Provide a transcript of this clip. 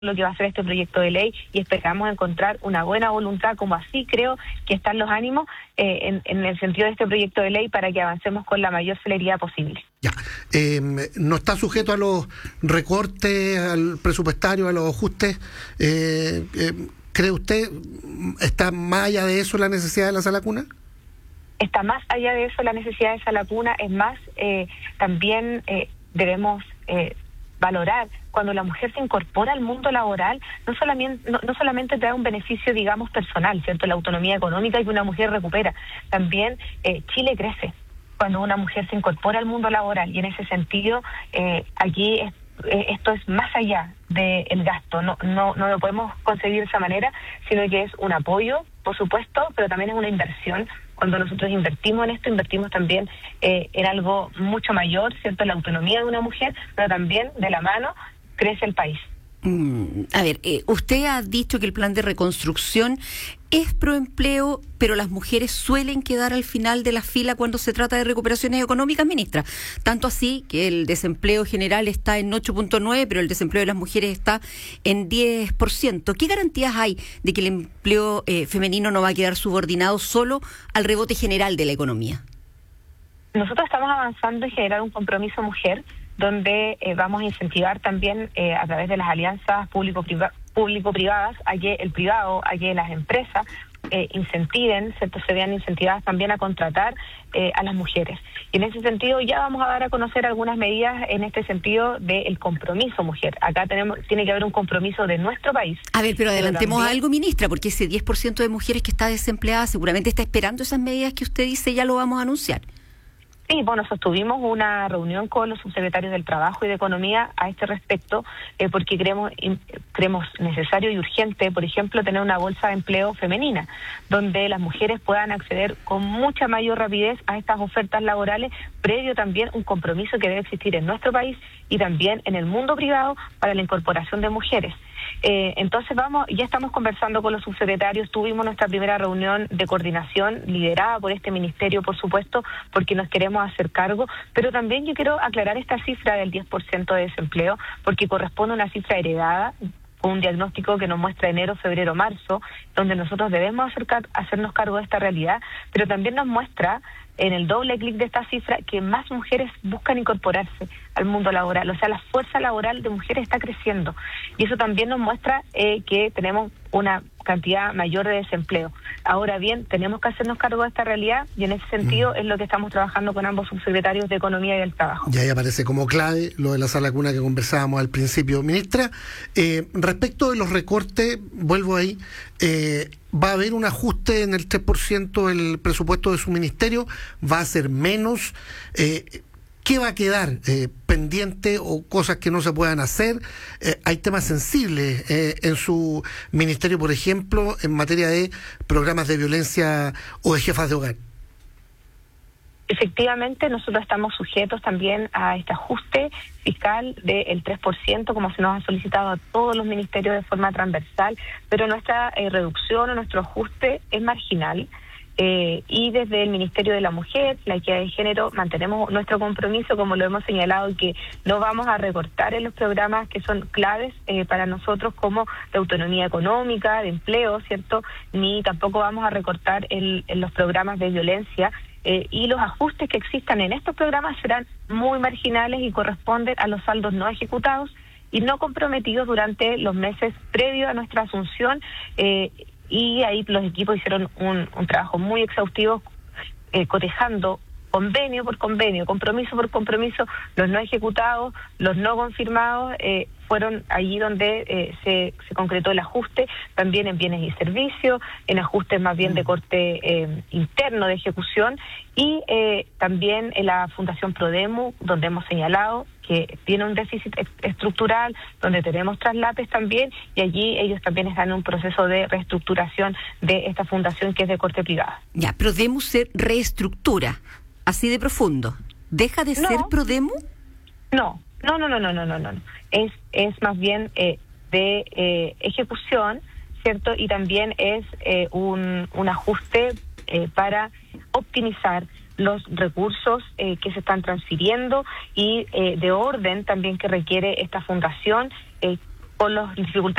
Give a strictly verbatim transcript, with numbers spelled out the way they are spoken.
lo que va a ser este proyecto de ley y esperamos encontrar una buena voluntad, como así creo que están los ánimos eh, en, en el sentido de este proyecto de ley para que avancemos con la mayor celeridad posible. Ya, eh, no está sujeto a los recortes, al presupuestario, a los ajustes. Eh, eh, ¿Cree usted, está más allá de eso la necesidad de la sala cuna? Está más allá de eso la necesidad de sala cuna, es más, eh, también eh, debemos eh, valorar cuando la mujer se incorpora al mundo laboral, no solamente no, no solamente trae un beneficio, digamos, personal, ¿cierto? La autonomía económica que una mujer recupera, también eh, Chile crece cuando una mujer se incorpora al mundo laboral, y en ese sentido eh, aquí es, eh, esto es más allá del gasto, no, no, no lo podemos concebir de esa manera, sino que es un apoyo, por supuesto, pero también es una inversión. Cuando nosotros invertimos en esto, invertimos también eh, en algo mucho mayor, ¿cierto? La autonomía de una mujer, pero también de la mano crece el país. Mm, a ver, eh, usted ha dicho que el plan de reconstrucción es proempleo, pero las mujeres suelen quedar al final de la fila cuando se trata de recuperaciones económicas, ministra. Tanto así que el desempleo general está en ocho punto nueve, pero el desempleo de las mujeres está en diez por ciento. ¿Qué garantías hay de que el empleo eh, femenino no va a quedar subordinado solo al rebote general de la economía? Nosotros estamos avanzando en generar un compromiso mujer, donde eh, vamos a incentivar también eh, a través de las alianzas público-priva- público-privadas a que el privado, a que las empresas eh, incentiven, ¿cierto? Se vean incentivadas también a contratar eh, a las mujeres. Y en ese sentido ya vamos a dar a conocer algunas medidas en este sentido del compromiso mujer. Acá tenemos tiene que haber un compromiso de nuestro país. A ver, pero adelantemos pero también algo, ministra, porque ese diez por ciento de mujeres que está desempleada seguramente está esperando esas medidas que usted dice, ya lo vamos a anunciar. Sí, bueno, sostuvimos una reunión con los subsecretarios del Trabajo y de Economía a este respecto, eh, porque creemos, in, creemos necesario y urgente, por ejemplo, tener una bolsa de empleo femenina, donde las mujeres puedan acceder con mucha mayor rapidez a estas ofertas laborales, previo también un compromiso que debe existir en nuestro país y también en el mundo privado para la incorporación de mujeres. Eh, entonces vamos, ya estamos conversando con los subsecretarios, tuvimos nuestra primera reunión de coordinación liderada por este ministerio, por supuesto, porque nos queremos hacer cargo, pero también yo quiero aclarar esta cifra del diez por ciento de desempleo, porque corresponde a una cifra heredada, un diagnóstico que nos muestra enero, febrero, marzo, donde nosotros debemos acercar, hacernos cargo de esta realidad, pero también nos muestra en el doble clic de esta cifra que más mujeres buscan incorporarse al mundo laboral, o sea, la fuerza laboral de mujeres está creciendo, y eso también nos muestra eh, que tenemos una cantidad mayor de desempleo. Ahora bien, tenemos que hacernos cargo de esta realidad, y en ese sentido mm. es lo que estamos trabajando con ambos subsecretarios de Economía y del Trabajo. Y ahí aparece como clave lo de la sala cuna que conversábamos al principio. Ministra, eh, respecto de los recortes, vuelvo ahí, eh, ¿va a haber un ajuste en el tres por ciento del presupuesto de su ministerio? ¿Va a ser menos? Eh, ¿Qué va a quedar eh, pendiente o cosas que no se puedan hacer? Eh, hay temas sensibles eh, en su ministerio, por ejemplo, en materia de programas de violencia o de jefas de hogar. Efectivamente, nosotros estamos sujetos también a este ajuste fiscal del tres por ciento, como se nos ha solicitado a todos los ministerios de forma transversal, pero nuestra eh, reducción o nuestro ajuste es marginal. Eh, y desde el Ministerio de la Mujer, la Equidad de Género, mantenemos nuestro compromiso, como lo hemos señalado, que no vamos a recortar en los programas que son claves eh, para nosotros, como la autonomía económica, de empleo, ¿cierto? Ni tampoco vamos a recortar el, en los programas de violencia, eh, y los ajustes que existan en estos programas serán muy marginales y corresponden a los saldos no ejecutados y no comprometidos durante los meses previos a nuestra asunción, eh, y ahí los equipos hicieron un, un trabajo muy exhaustivo, eh, cotejando convenio por convenio, compromiso por compromiso, los no ejecutados, los no confirmados, eh, fueron allí donde eh, se, se concretó el ajuste, también en bienes y servicios, en ajustes más bien de corte eh, interno de ejecución, y eh, también en la Fundación Prodemu, donde hemos señalado que tiene un déficit estructural, donde tenemos traslapes también, y allí ellos también están en un proceso de reestructuración de esta fundación que es de corte privada. Ya, Prodemu se reestructura, así de profundo. ¿Deja de no, ser Prodemu? No, no, no, no, no, no, no, no. Es, es más bien eh, de eh, ejecución, ¿cierto? Y también es eh, un, un ajuste eh, para optimizar los recursos eh, que se están transfiriendo y eh, de orden también que requiere esta fundación, eh, por las dificultades